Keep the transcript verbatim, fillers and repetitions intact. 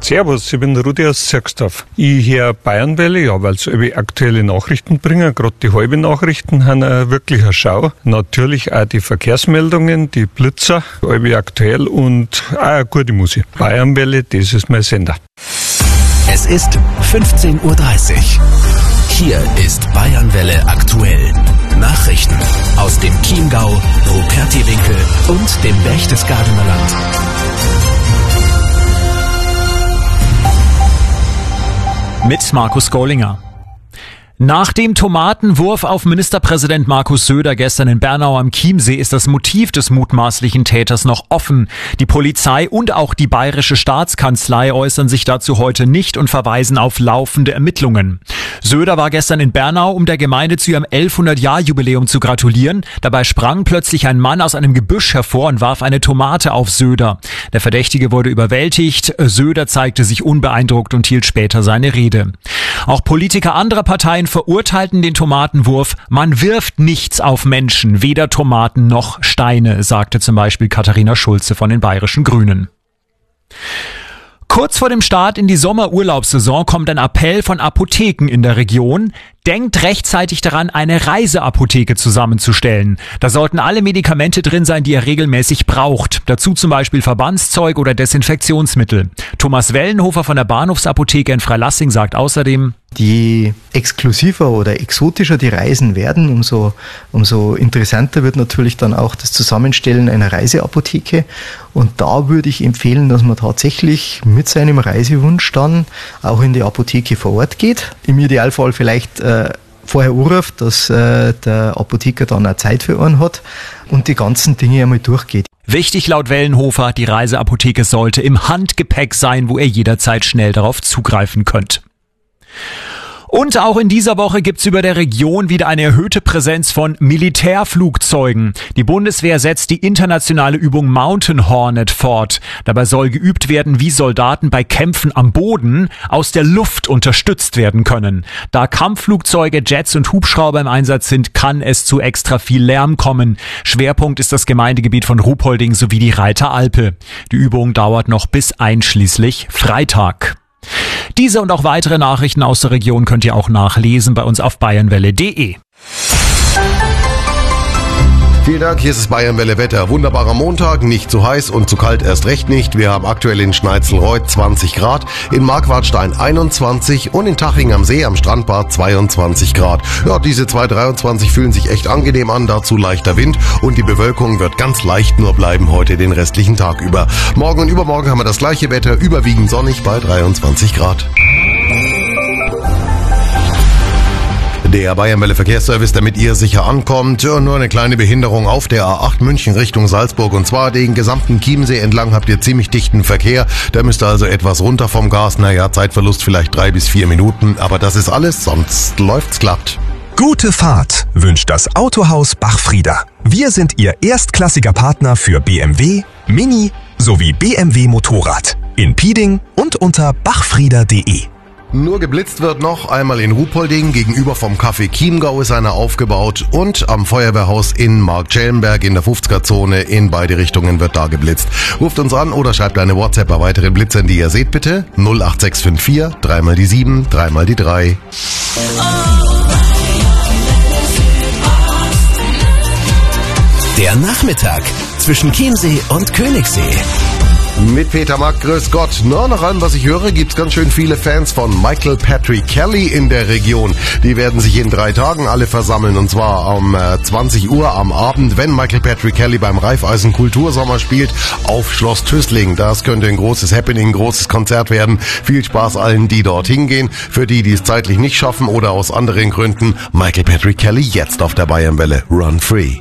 Servus, ich bin Rudi aus Zirksdorf. Ich höre Bayernwelle, ja, weil sie aktuelle Nachrichten bringen. Gerade die halben Nachrichten haben eine wirkliche Schau. Natürlich auch die Verkehrsmeldungen, die Blitzer, alle aktuell und auch eine gute Musik. Bayernwelle, das ist mein Sender. Es ist fünfzehn Uhr dreißig. Hier ist Bayernwelle aktuell. Nachrichten aus dem Chiemgau, Rupertiwinkel und dem Berchtesgadener Land. Mit Markus Gollinger. Nach dem Tomatenwurf auf Ministerpräsident Markus Söder gestern in Bernau am Chiemsee ist das Motiv des mutmaßlichen Täters noch offen. Die Polizei und auch die Bayerische Staatskanzlei äußern sich dazu heute nicht und verweisen auf laufende Ermittlungen. Söder war gestern in Bernau, um der Gemeinde zu ihrem elfhundert-Jahr-Jubiläum zu gratulieren. Dabei sprang plötzlich ein Mann aus einem Gebüsch hervor und warf eine Tomate auf Söder. Der Verdächtige wurde überwältigt. Söder zeigte sich unbeeindruckt und hielt später seine Rede. Auch Politiker anderer Parteien verurteilten den Tomatenwurf. Man wirft nichts auf Menschen, weder Tomaten noch Steine, sagte zum Beispiel Katharina Schulze von den Bayerischen Grünen. Kurz vor dem Start in die Sommerurlaubssaison kommt ein Appell von Apotheken in der Region. Denkt rechtzeitig daran, eine Reiseapotheke zusammenzustellen. Da sollten alle Medikamente drin sein, die ihr regelmäßig braucht. Dazu zum Beispiel Verbandszeug oder Desinfektionsmittel. Thomas Wellenhofer von der Bahnhofsapotheke in Freilassing sagt außerdem: Je exklusiver oder exotischer die Reisen werden, umso, umso interessanter wird natürlich dann auch das Zusammenstellen einer Reiseapotheke. Und da würde ich empfehlen, dass man tatsächlich mit seinem Reisewunsch dann auch in die Apotheke vor Ort geht. Im Idealfall vielleicht äh, vorher anruft, dass äh, der Apotheker dann auch Zeit für einen hat und die ganzen Dinge einmal durchgeht. Wichtig laut Wellenhofer, die Reiseapotheke sollte im Handgepäck sein, wo ihr jederzeit schnell darauf zugreifen könnt. Und auch in dieser Woche gibt's über der Region wieder eine erhöhte Präsenz von Militärflugzeugen. Die Bundeswehr setzt die internationale Übung Mountain Hornet fort. Dabei soll geübt werden, wie Soldaten bei Kämpfen am Boden aus der Luft unterstützt werden können. Da Kampfflugzeuge, Jets und Hubschrauber im Einsatz sind, kann es zu extra viel Lärm kommen. Schwerpunkt ist das Gemeindegebiet von Ruhpolding sowie die Reiteralpe. Die Übung dauert noch bis einschließlich Freitag. Diese und auch weitere Nachrichten aus der Region könnt ihr auch nachlesen bei uns auf bayernwelle punkt de. Vielen Dank, hier ist das Bayernwelle Wetter. Wunderbarer Montag, nicht zu heiß und zu kalt erst recht nicht. Wir haben aktuell in Schneitzelreuth zwanzig Grad, in Markwartstein einundzwanzig und in Taching am See am Strandbad zweiundzwanzig Grad. Ja, diese zwei dreiundzwanzig fühlen sich echt angenehm an, dazu leichter Wind und die Bewölkung wird ganz leicht nur bleiben heute den restlichen Tag über. Morgen und übermorgen haben wir das gleiche Wetter, überwiegend sonnig bei dreiundzwanzig Grad. Der Bayernwelle Verkehrsservice, damit ihr sicher ankommt. Ja, nur eine kleine Behinderung auf der A acht München Richtung Salzburg. Und zwar den gesamten Chiemsee entlang habt ihr ziemlich dichten Verkehr. Da müsst ihr also etwas runter vom Gas. Naja, Zeitverlust vielleicht drei bis vier Minuten. Aber das ist alles, sonst läuft's glatt. Gute Fahrt wünscht das Autohaus Bachfrieder. Wir sind Ihr erstklassiger Partner für B M W, Mini sowie B M W Motorrad. In Pieding und unter bachfrieder punkt de. Nur geblitzt wird noch, einmal in Ruhpolding, gegenüber vom Café Chiemgau ist einer aufgebaut und am Feuerwehrhaus in Marktschellenberg in der fünfziger-Zone in beide Richtungen wird da geblitzt. Ruft uns an oder schreibt eine WhatsApp bei weiteren Blitzern, die ihr seht bitte. null acht sechs fünf vier, dreimal die sieben, dreimal die drei. Der Nachmittag zwischen Chiemsee und Königssee. Mit Peter Mack, grüß Gott. Na, nach allem, was ich höre, gibt's ganz schön viele Fans von Michael Patrick Kelly in der Region. Die werden sich in drei Tagen alle versammeln, und zwar um äh, zwanzig Uhr am Abend, wenn Michael Patrick Kelly beim Raiffeisen Kultursommer spielt, auf Schloss Tüßling. Das könnte ein großes Happening, ein großes Konzert werden. Viel Spaß allen, die dort hingehen. Für die, die es zeitlich nicht schaffen oder aus anderen Gründen, Michael Patrick Kelly jetzt auf der Bayernwelle. Run Free.